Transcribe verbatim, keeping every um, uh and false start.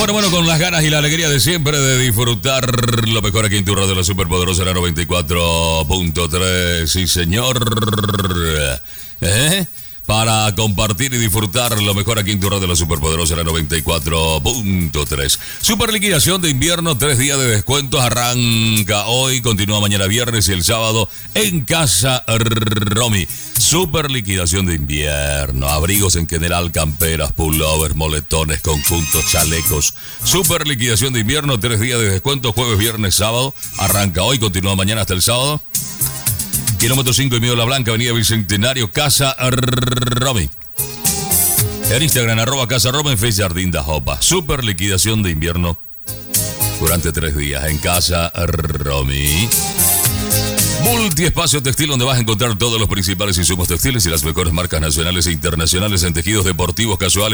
Bueno, bueno, con las ganas y la alegría de siempre de disfrutar lo mejor aquí en tu radio de la Superpoderosa, la noventa y cuatro punto tres. Sí, señor. ¿Eh? Para compartir y disfrutar lo mejor aquí en tu radio de la Superpoderosa, la noventa y cuatro punto tres. Super liquidación de invierno, tres días de descuentos, arranca hoy, continúa mañana viernes y el sábado en Casa Romy. Super liquidación de invierno, abrigos en general, camperas, pullovers, moletones, conjuntos, chalecos. Super liquidación de invierno, tres días de descuento, jueves, viernes, sábado, arranca hoy, continúa mañana hasta el sábado. Kilómetro cinco y medio La Blanca, avenida Bicentenario, Casa Romy. En Instagram, arroba Casa Romy, en Facebook, Jardín da Jopa. Super liquidación de invierno durante tres días en Casa Romy. Multiespacio Textil, donde vas a encontrar todos los principales insumos textiles y las mejores marcas nacionales e internacionales en tejidos deportivos, casuales,